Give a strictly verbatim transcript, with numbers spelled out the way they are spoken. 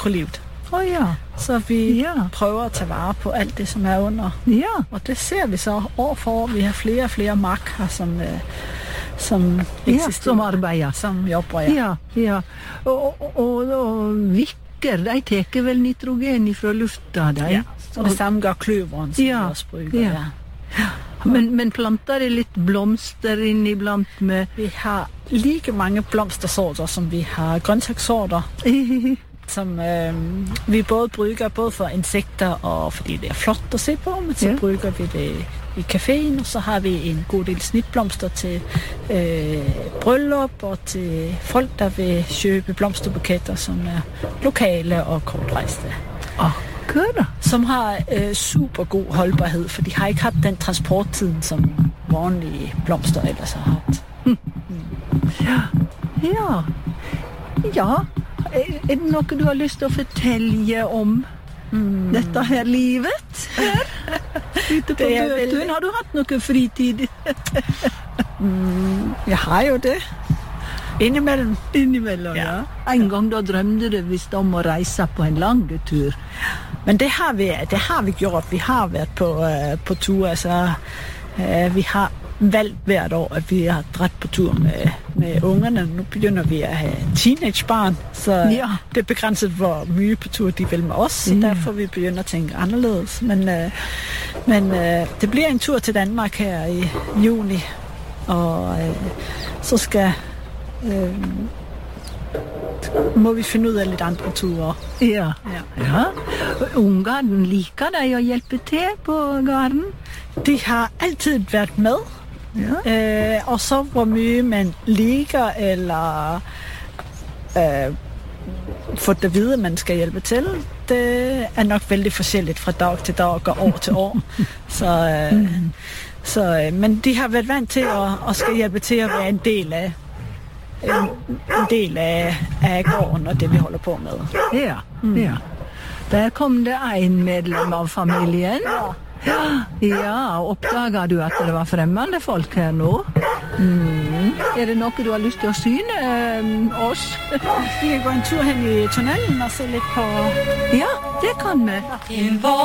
mikrolivet. Åh ja. Så vi Ja. prøver at tage vare på alt det, som er under. Ja. Og det ser vi så år for år. Vi har flere og flere marker, som, øh, som Ja, eksisterer. som arbeider. Som jobber, ja. Ja, ja. Og, og, og, og vikker, de teker vel nitrogen ifra lufta, de? Ja. Og det samme gør kløveren, som Ja. vi også bruger. Ja. Ja. Men, men planter det litt blomster inniblant med Vi har lige mange blomstersorter, som vi har grøntsagssorter, som øh, vi både bruger både for insekter og fordi det er flot at se på, men så Ja. bruger vi det i caféen, og så har vi en god del snitblomster til øh, bryllup og til folk, der vil købe blomsterbuketter, som er lokale og kortrejste. akkurat. Som har øh, super god holdbarhed, for de har ikke haft den transporttiden, som vanlige blomster ellers har haft. Ja. Ja. Er er det noe du har lyst til å fortelle om Mm. dette her livet her? Ute på Det er vel- Bøtun, har du hatt noe fritid Mm, jeg har jo det. Indimellem. innimellom? Ja. Ja. En gang da drømte du visst om å reise på en lang tur. Men det har vi, det har vi gjort. Vi har været på, øh, på tur. Altså, øh, vi har valgt hvert år, at vi har draget på tur med, med ungerne. Nu begynder vi at have teenagebarn, så Ja. det er begrænset, hvor mye på tur de vil med os. Så Ja. derfor vi begynder at tænke anderledes. Men, øh, men øh, det bliver en tur til Danmark her i juni, og øh, så skal øh, må vi finde ud af lidt andre ture. Ja. Ja. Ja. Ungene, liker de å hjelpe til på gården? De har altid været med. Ja. Øh, og så hvor mye man ligger eller øh, får det at vide, at man skal hjælpe til, det er nok vældig forskelligt fra dag til dag og år til år. Så, øh, mm. så, øh, men de har været vant til at, at skal hjælpe til at være en del af en, en del af, af gården og det vi holder på med. Ja. Ja. Der kom det en medlem av familien. Ja, ja, oppdaga du at det var fremmede folk her nå? Mm. Er det noe du har lyst til å syne eh, oss? Vi kan gå en tur hen i tunnelen og se lidt på... Ja, det kan vi.